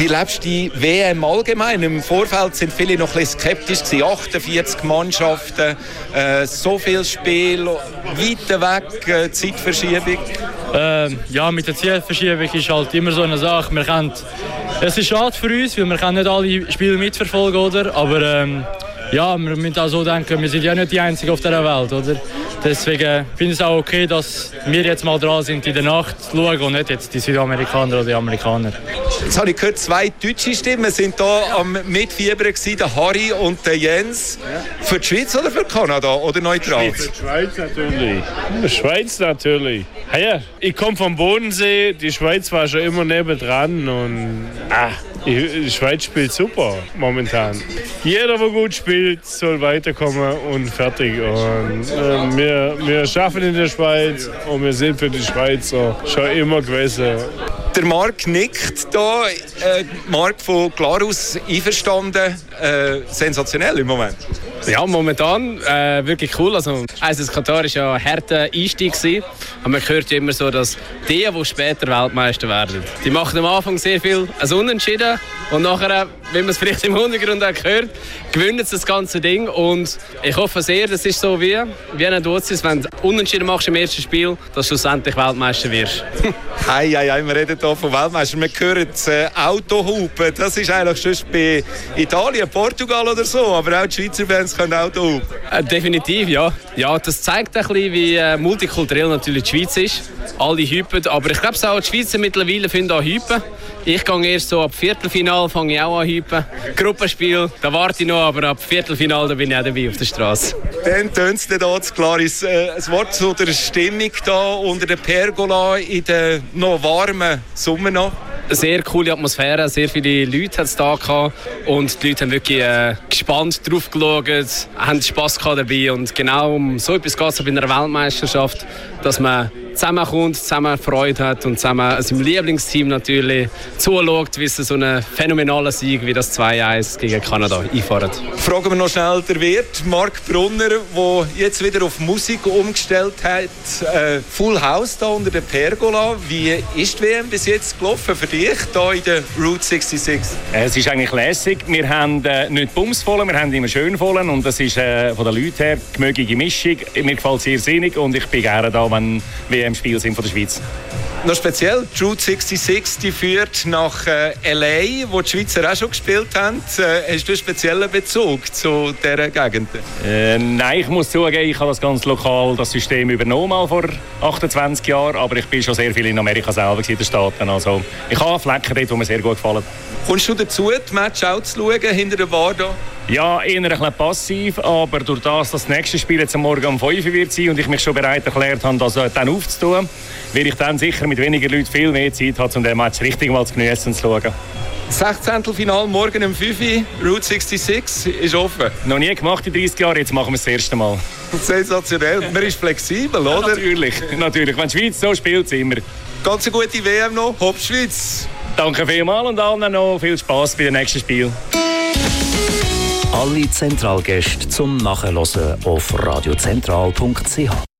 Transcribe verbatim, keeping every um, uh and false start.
Wie lebst du die W M allgemein? Im Vorfeld sind viele noch ein bisschen skeptisch gewesen. achtundvierzig Mannschaften, äh, so viel Spiel, weit weg, äh, Zeitverschiebung. Ähm, ja, mit der Zeitverschiebung ist halt immer so eine Sache. Wir können, es ist schade für uns, weil wir können nicht alle Spiele mitverfolgen, oder? Aber ähm, ja, wir müssen auch so denken, wir sind ja nicht die Einzigen auf dieser Welt, oder? Deswegen finde ich es auch okay, dass wir jetzt mal dran sind, in der Nacht zu schauen und nicht jetzt die Südamerikaner oder die Amerikaner. Jetzt habe ich gehört, zwei deutsche Stimmen sind hier am Mitfiebern gewesen, der Harry und der Jens. Ja. Für die Schweiz oder für Kanada oder neutral? Für die Schweiz natürlich. Die Schweiz natürlich. Ah ja, ich komme vom Bodensee, die Schweiz war schon immer nebendran und ah, die Schweiz spielt super momentan. Jeder, der gut spielt, soll weiterkommen und fertig. Und, äh, wir, wir schaffen in der Schweiz und wir sind für die Schweizer schon immer gewesen. Der Marc nickt da. Äh, Marc von Glarus einverstanden. Äh, sensationell im Moment. Ja, momentan äh, wirklich cool. Also, also das Katar war ja ein harter Einstieg gewesen. Aber man hört ja immer so, dass die, die später Weltmeister werden, die machen am Anfang sehr viel als Unentschieden und nachher, wie man es vielleicht im Hintergrund auch hört, gewinnen sie das ganze Ding. Und ich hoffe sehr, das ist so wie, wie ein Dozis, wenn du Unentschieden machst im ersten Spiel, dass du schlussendlich Weltmeister wirst. Hei, hei, hei, wir reden hier von Weltmeister. Wir hören das äh, Autohupen. Das ist eigentlich schon bei Italien, Portugal oder so. Aber auch die Schweizer Fans können Autohupen. Äh, definitiv, ja. Ja, das zeigt ein bisschen, wie äh, multikulturell natürlich die Schweiz ist. Alle hypen, aber ich glaube auch die Schweizer mittlerweile finden auch hypen. Ich gehe erst so ab Viertelfinal, fange ich auch an hypen. Gruppenspiel, da warte ich noch, aber ab Viertelfinal da bin ich auch dabei auf der Straße. Dann tönt es hier zu klar. Ein Wort zu der Stimmung hier unter der Pergola in der noch warmen Sommernacht. Sehr coole Atmosphäre, sehr viele Leute hat es da gehabt und die Leute haben wirklich äh, gespannt drauf geschaut, haben Spass gehabt dabei und genau um so etwas geht es bei einer Weltmeisterschaft, dass man zusammenkommt, zusammen Freude hat und zusammen seinem Lieblingsteam natürlich zuschaut, wie sie so einen phänomenalen Sieg wie das zwei eins gegen Kanada einfahren. Fragen wir noch schnell den Wirt, Marc Brunner, der jetzt wieder auf Musik umgestellt hat. Äh, Full House da unter der Pergola. Wie ist die W M bis jetzt gelaufen für dich hier in der Route sechsundsechzig? Es ist eigentlich lässig. Wir haben äh, nicht bumsvoll, wir haben immer schön voll und das ist äh, von den Leuten her die gemögliche Mischung. Mir gefällt es sehr sinnig und ich bin gerne da, wenn W M Spiel sind von der Schweiz. Noch speziell, die Route sechsundsechzig die führt nach äh, L A, wo die Schweizer auch schon gespielt haben. Äh, hast du einen speziellen Bezug zu dieser Gegend? Äh, nein, ich muss zugeben, ich habe das ganz lokal das System übernommen mal vor achtundzwanzig Jahren, aber ich bin schon sehr viel in Amerika selber in den Staaten. Also, ich habe Flecken dort, die mir sehr gut gefallen. Kommst du dazu, die Match auch zu schauen, hinter der Bar da? Ja, eher ein bisschen passiv, aber durch das, dass das nächste Spiel jetzt am Morgen um fünf Uhr wird sein und ich mich schon bereit erklärt habe, das dann aufzutun, werde ich dann sicher mit weniger Leuten viel mehr Zeit haben, um den Match richtig mal zu geniessen und zu schauen. Sechzehntelfinal morgen um fünf Uhr, Route sechsundsechzig ist offen. Noch nie gemacht in dreißig Jahren, jetzt machen wir es das erste Mal. Sensationell, man ist flexibel, oder? Ja, natürlich, natürlich. Wenn die Schweiz so spielt, sind wir. Ganz eine gute W M noch, Hopp Schweiz! Danke vielmals und allen noch viel Spass bei dem nächsten Spiel. Alle Zentralgäste zum Nachhören auf radiozentral punkt c h.